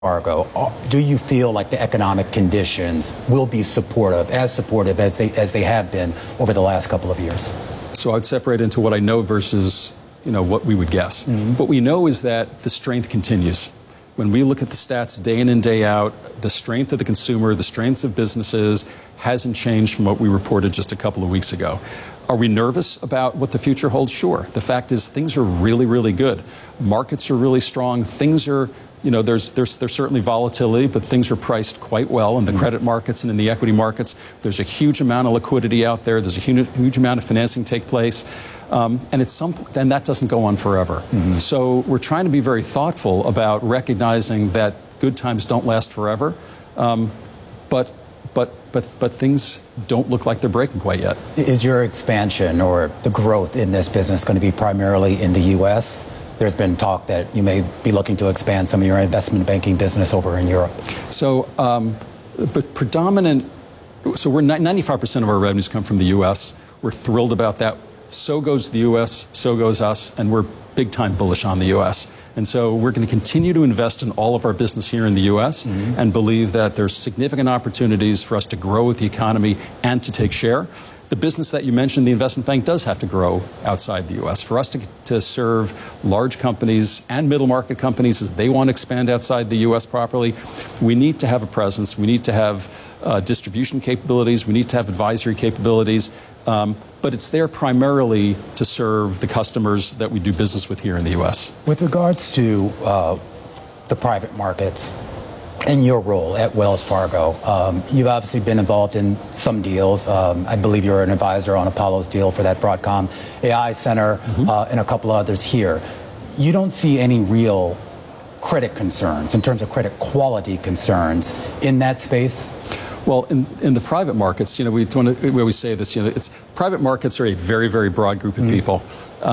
Fargo, do you feel like the economic conditions will be supportive as they have been over the last couple of years? So I'd separate into what I know versus what we would guess. What we know is that the strength continues. When we look at the stats day in and day out, the strength of the consumer, the strengths of businesses hasn't changed from what we reported just a couple of weeks ago. Are we nervous about what the future holds? Sure. The fact is things are really, really good. Markets are really strong. Things are, there's certainly volatility, but things are priced quite well in the credit markets and in the equity markets. There's a huge amount of liquidity out there. There's a huge amount of financing take place. And that doesn't go on forever. So we're trying to be very thoughtful about recognizing that good times don't last forever. But things don't look like they're breaking quite yet. Is your expansion or the growth in this business going to be primarily in the U.S.? There's been talk that you may be looking to expand some of your investment banking business over in Europe. So, but predominant, so we're 95% of our revenues come from the U.S. We're thrilled about that. So goes the U.S., so goes us, and we're big time bullish on the U.S. And so we're going to continue to invest in all of our business here in the U.S. And believe that there's significant opportunities for us to grow with the economy and to take share. The business that you mentioned, the investment bank, does have to grow outside the U.S. For us to serve large companies and middle market companies as they want to expand outside the U.S. properly, we need to have a presence. We need to have distribution capabilities. We need to have advisory capabilities. But it's there primarily to serve the customers that we do business with here in the U.S. With regards to the private markets and your role at Wells Fargo, you've obviously been involved in some deals. I believe you're an advisor on Apollo's deal for that Broadcom AI Center and a couple others here. You don't see any real credit concerns in terms of credit quality concerns in that space? Well, in the private markets, we always say this, private markets are a very, very broad group of people.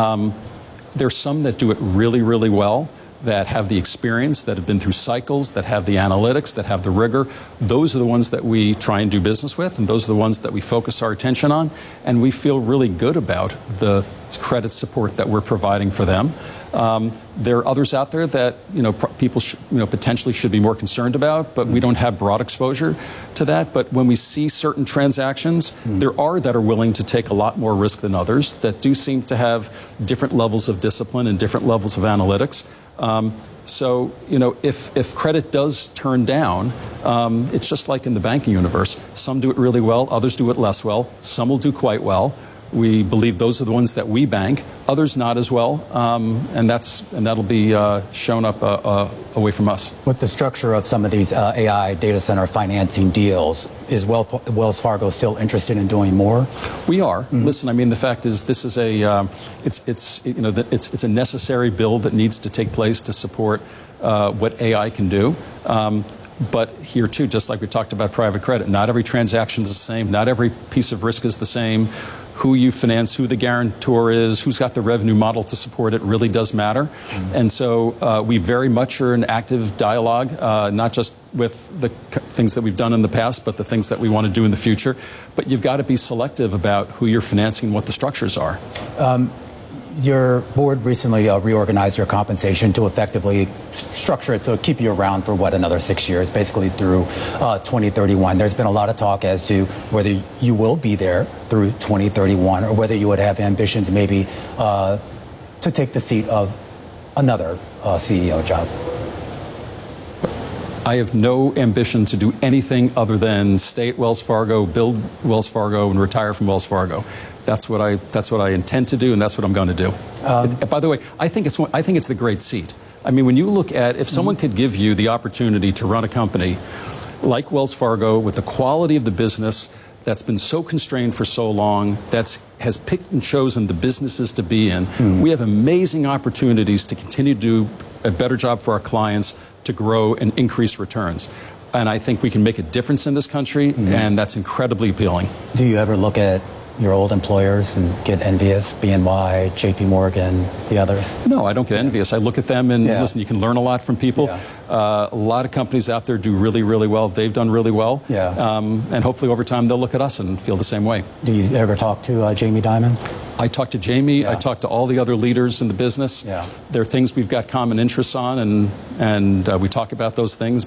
There's some that do it really, really well, that have the experience, that have been through cycles, that have the analytics, that have the rigor. Those are the ones that we try and do business with, and those are the ones that we focus our attention on. And we feel really good about the credit support that we're providing for them. There are others out there that people potentially should be more concerned about, but we don't have broad exposure to that. But when we see certain transactions, there are that are willing to take a lot more risk than others, that do seem to have different levels of discipline and different levels of analytics. So, if credit does turn down, it's just like in the banking universe. Some do it really well, others do it less well, some will do quite well. We believe those are the ones that we bank, others not as well, and that'll be shown up away from us. With the structure of some of these AI data center financing deals, is Wells Fargo still interested in doing more? We are. Listen, I mean, the fact is, this is it's a necessary bill that needs to take place to support what AI can do. But here, too, just like we talked about private credit, not every transaction is the same. Not every piece of risk is the same. Who you finance, who the guarantor is, who's got the revenue model to support it really does matter. And so we very much are in active dialogue, not just with the things that we've done in the past, but the things that we want to do in the future. But you've got to be selective about who you're financing and what the structures are. Your board recently reorganized your compensation to effectively structure it so it keep you around for another 6 years, basically through 2031. There's been a lot of talk as to whether you will be there through 2031 or whether you would have ambitions maybe to take the seat of another CEO job. I have no ambition to do anything other than stay at Wells Fargo, build Wells Fargo, and retire from Wells Fargo. That's what I intend to do, and that's what I'm going to do. By the way, I think it's the great seat. I mean, when you look at, if someone could give you the opportunity to run a company like Wells Fargo with the quality of the business that's been so constrained for so long, has picked and chosen the businesses to be in, we have amazing opportunities to continue to do a better job for our clients, to grow and increase returns. And I think we can make a difference in this country, and that's incredibly appealing. Do you ever look at your old employers and get envious? BNY, JP Morgan, the others? No, I don't get envious. I look at them and listen, you can learn a lot from people. A lot of companies out there do really, really well. They've done really well. And hopefully over time they'll look at us and feel the same way. Do you ever talk to Jamie Dimon? I talk to Jamie. I talk to all the other leaders in the business. Yeah. There are things we've got common interests on, and we talk about those things.